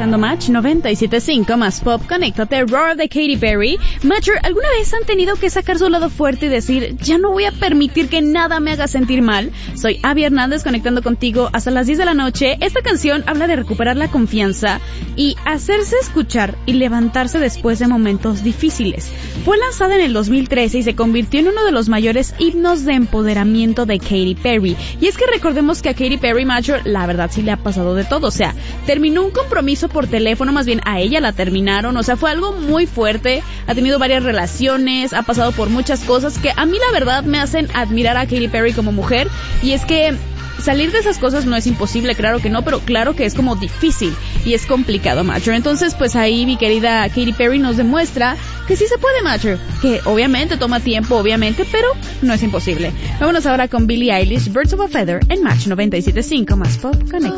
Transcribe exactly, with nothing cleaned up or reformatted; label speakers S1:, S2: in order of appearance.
S1: escuchando Match noventa y siete punto cinco más pop. Conéctate, Roar de Katy Perry. Matcher, ¿alguna vez han tenido que sacar su lado fuerte y decir, ya no voy a permitir que nada me haga sentir mal? Soy Abby Hernández, conectando contigo hasta las diez de la noche. Esta canción habla de recuperar la confianza y hacerse escuchar y levantarse después de momentos difíciles. Fue lanzada en el dos mil trece y se convirtió en uno de los mayores himnos de empoderamiento de Katy Perry. Y es que recordemos que a Katy Perry, Matcher, la verdad sí le ha pasado de todo. O sea, terminó un compromiso por teléfono, más bien a ella la terminaron. O sea, fue algo muy fuerte. Ha tenido varias relaciones, ha pasado por muchas cosas que a mí la verdad me hacen admirar a Katy Perry como mujer. Y es que salir de esas cosas no es imposible, claro que no, pero claro que es como difícil y es complicado, Matcher. Entonces, pues ahí mi querida Katy Perry nos demuestra que sí se puede, Matcher, que obviamente toma tiempo, obviamente, pero no es imposible. Vámonos ahora con Billie Eilish, Birds of a Feather, en Match noventa y siete punto cinco más pop. Connect.